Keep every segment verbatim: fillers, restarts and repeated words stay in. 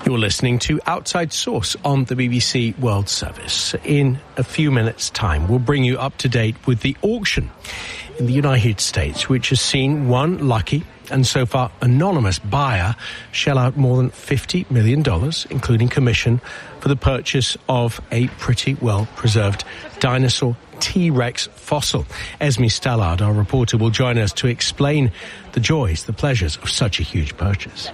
You're listening to Outside Source on the B B C World Service. In a few minutes' time, we'll bring you up to date with the auction in the United States, which has seen one lucky and so far anonymous buyer shell out more than fifty million dollars, including commission, for the purchase of a pretty well-preserved dinosaur T-Rex fossil. Esme Stallard, our reporter, will join us to explain the joys, the pleasures of such a huge purchase.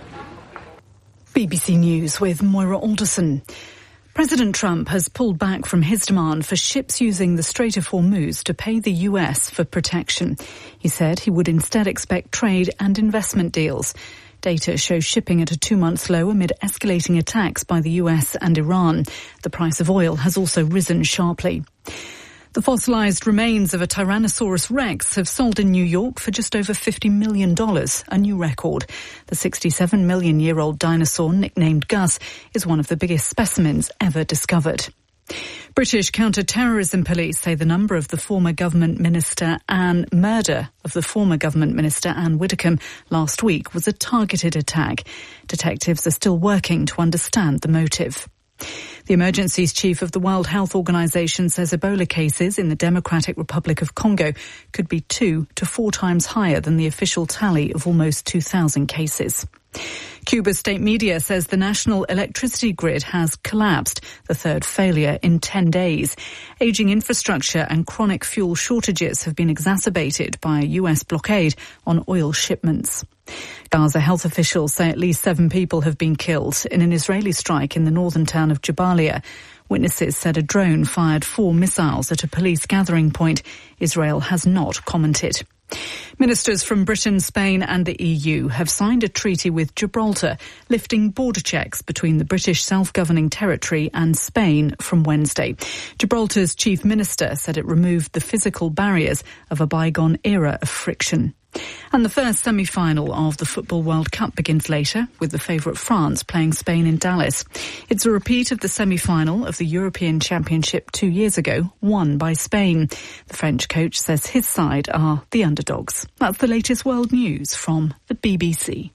B B C News with Moira Alderson. President Trump has pulled back from his demand for ships using the Strait of Hormuz to pay the U S for protection. He said he would instead expect trade and investment deals. Data shows shipping at a two-month low amid escalating attacks by the U S and Iran. The price of oil has also risen sharply. The fossilised remains of a Tyrannosaurus rex have sold in New York for just over fifty million dollars, a new record. The sixty-seven million year old dinosaur, nicknamed Gus, is one of the biggest specimens ever discovered. British counter-terrorism police say the number of the former government minister Anne murder of the former government minister Anne Widdecombe last week was a targeted attack. Detectives are still working to understand the motive. The emergencies chief of the World Health Organization says Ebola cases in the Democratic Republic of Congo could be two to four times higher than the official tally of almost two thousand cases. Cuba's state media says the national electricity grid has collapsed, the third failure in ten days. Aging infrastructure and chronic fuel shortages have been exacerbated by a U S blockade on oil shipments. Gaza health officials say at least seven people have been killed in an Israeli strike in the northern town of Jabalia. Witnesses said a drone fired four missiles at a police gathering point. Israel has not commented. Ministers from Britain, Spain and the E U have signed a treaty with Gibraltar, lifting border checks between the British self-governing territory and Spain from Wednesday. Gibraltar's chief minister said it removed the physical barriers of a bygone era of friction. And the first semi-final of the Football World Cup begins later, with the favourite France playing Spain in Dallas. It's a repeat of the semi-final of the European Championship two years ago, won by Spain. The French coach says his side are the underdogs. That's the latest world news from the B B C.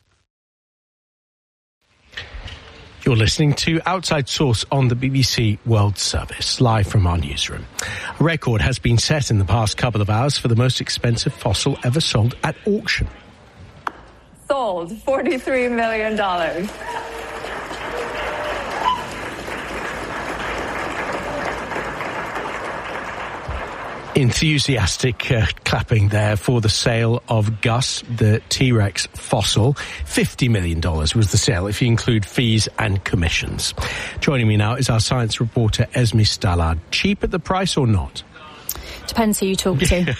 You're listening to Outside Source on the B B C World Service, live from our newsroom. A record has been set in the past couple of hours for the most expensive fossil ever sold at auction. Sold forty-three million dollars. Enthusiastic uh, clapping there for the sale of Gus, the T-Rex fossil. fifty million dollars was the sale if you include fees and commissions. Joining me now is our science reporter Esme Stallard. Cheap at the price or not? Depends who you talk to.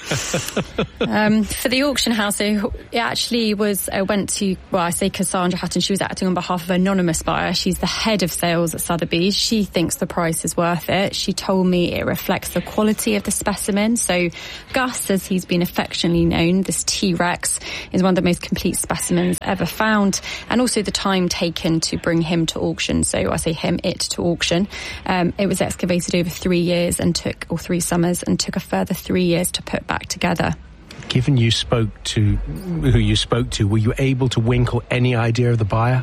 um, for the auction house, it actually was, I went to, well, I say Cassandra Hatton, she was acting on behalf of an anonymous buyer. She's the head of sales at Sotheby's. She thinks the price is worth it. She told me it reflects the quality of the specimen. So Gus, as he's been affectionately known, this T-Rex, is one of the most complete specimens ever found. And also the time taken to bring him to auction. So I say him, it to auction. Um, it was excavated over three years and took, or three summers, and took a further three years to put back together. Given you spoke to who you spoke to, were you able to winkle any idea of the buyer?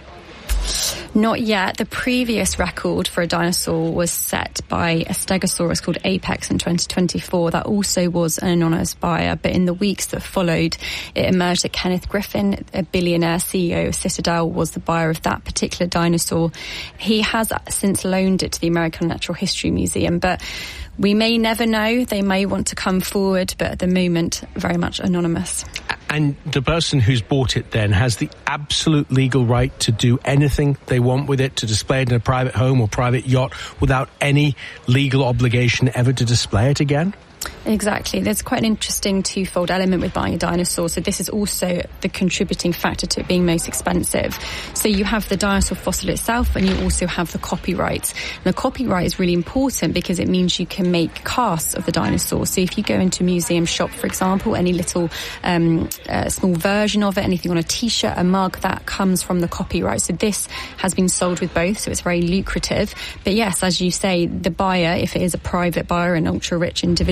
Not yet. The previous record for a dinosaur was set by a stegosaurus called Apex in twenty twenty-four. That also was an anonymous buyer. But in the weeks that followed, it emerged that Kenneth Griffin, a billionaire C E O of Citadel, was the buyer of that particular dinosaur. He has since loaned it to the American Natural History Museum. But we may never know. They may want to come forward, but at the moment, very much anonymous. And the person who's bought it then has the absolute legal right to do anything they want with it, to display it in a private home or private yacht without any legal obligation ever to display it again? Exactly. There's quite an interesting twofold element with buying a dinosaur. So this is also the contributing factor to it being most expensive. So you have the dinosaur fossil itself, and you also have the copyright. And the copyright is really important because it means you can make casts of the dinosaur. So if you go into a museum shop, for example, any little um, uh, small version of it, anything on a T-shirt, a mug, that comes from the copyright. So this has been sold with both, so it's very lucrative. But yes, as you say, the buyer, if it is a private buyer, an ultra-rich individual,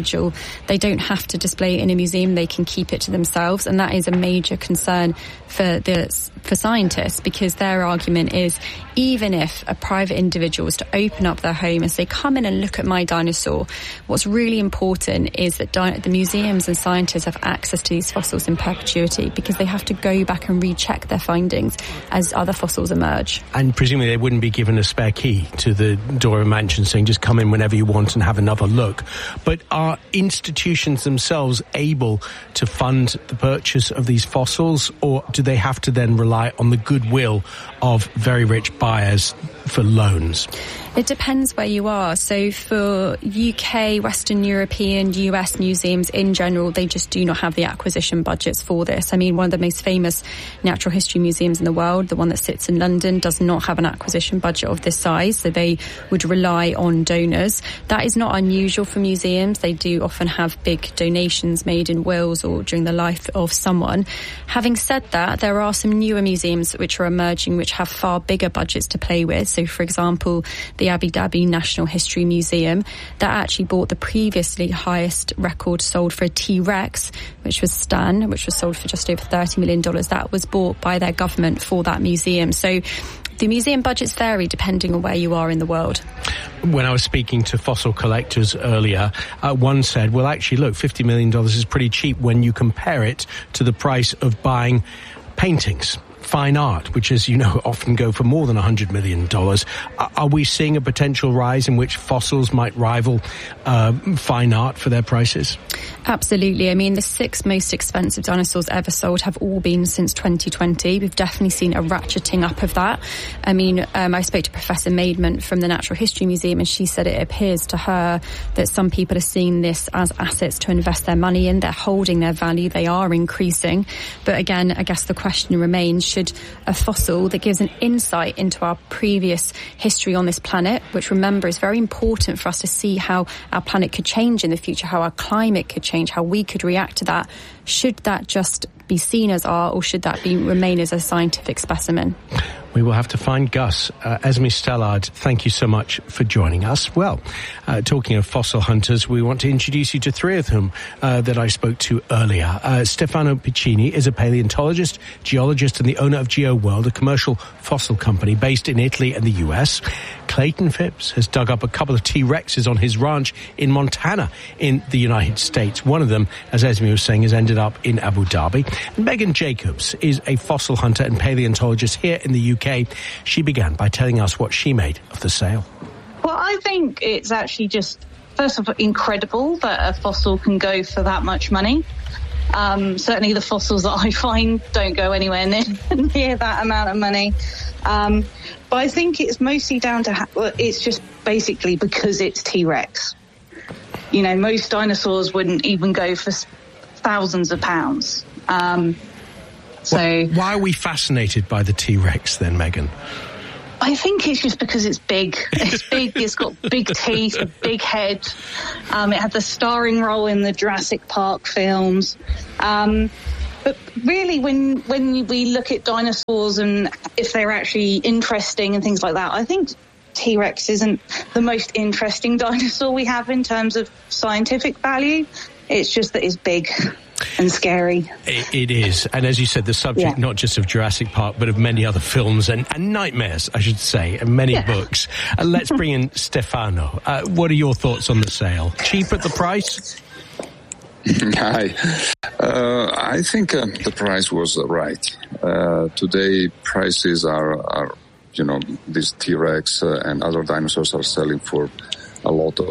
they don't have to display it in a museum. They can keep it to themselves, and that is a major concern for the for scientists, because their argument is, even if a private individual was to open up their home and say, come in and look at my dinosaur, what's really important is that di- the museums and scientists have access to these fossils in perpetuity, because they have to go back and recheck their findings as other fossils emerge. And presumably they wouldn't be given a spare key to the door of a mansion saying, just come in whenever you want and have another look. But are institutions themselves able to fund the purchase of these fossils, or do they have to then rely on the goodwill of very rich buyers for loans? It depends where you are. So for U K, Western European, U S museums in general, they just do not have the acquisition budgets for this. I mean, one of the most famous natural history museums in the world, the one that sits in London, does not have an acquisition budget of this size, so they would rely on donors. That is not unusual for museums. They do often have big donations made in wills or during the life of someone. Having said that, there are some newer museums which are emerging which have far bigger budgets to play with. So, for example, the Abu Dhabi National History Museum, that actually bought the previously highest record sold for a T-Rex, which was Stan, which was sold for just over thirty million dollars. That was bought by their government for that museum. So the museum budgets vary depending on where you are in the world. When I was speaking to fossil collectors earlier, uh, one said, well, actually, look, fifty million dollars is pretty cheap when you compare it to the price of buying paintings, fine art, which, as you know, often go for more than one hundred million dollars. Are we seeing a potential rise in which fossils might rival uh, fine art for their prices? Absolutely. I mean, the six most expensive dinosaurs ever sold have all been since twenty twenty. We've definitely seen a ratcheting up of that. I mean, um, I spoke to Professor Maidment from the Natural History Museum, and she said it appears to her that some people are seeing this as assets to invest their money in. They're holding their value. They are increasing. But again, I guess the question remains, should a fossil that gives an insight into our previous history on this planet, which, remember, is very important for us to see how our planet could change in the future, how our climate could change, how we could react to that, should that just be seen as art, or should that be remain as a scientific specimen? We will have to find Gus. Uh, Esme Stellard, thank you so much for joining us. Well, uh, talking of fossil hunters, we want to introduce you to three of them uh, that I spoke to earlier. Uh, Stefano Piccini is a paleontologist, geologist, and the owner of GeoWorld, a commercial fossil company based in Italy and the U S. Clayton Phipps has dug up a couple of T-Rexes on his ranch in Montana in the United States. One of them, as Esme was saying, has ended up in Abu Dhabi. And Megan Jacobs is a fossil hunter and paleontologist here in the U K. She began by telling us what she made of the sale. Well, I think it's actually just, first of all, incredible that a fossil can go for that much money. Um, certainly the fossils that I find don't go anywhere near, near that amount of money. Um, but I think it's mostly down to, well, it's just basically because it's T-Rex. You know, most dinosaurs wouldn't even go for thousands of pounds. Um, so well, why are we fascinated by the T-Rex then, Megan? I think it's just because it's big. It's big. It's got big teeth, a big head. Um, it had the starring role in the Jurassic Park films. Um, but really, when when we look at dinosaurs and if they're actually interesting and things like that, I think T-Rex isn't the most interesting dinosaur we have in terms of scientific value. It's just that it's big and scary. It, it is. And as you said, the subject yeah. not just of Jurassic Park, but of many other films and, and nightmares, I should say, and many yeah. books. Uh, let's bring in Stefano. Uh, what are your thoughts on the sale? Cheap at the price? Hi. Uh, I think uh, the price was right. Uh, today, prices are, are, you know, this T-Rex uh, and other dinosaurs are selling for a lot of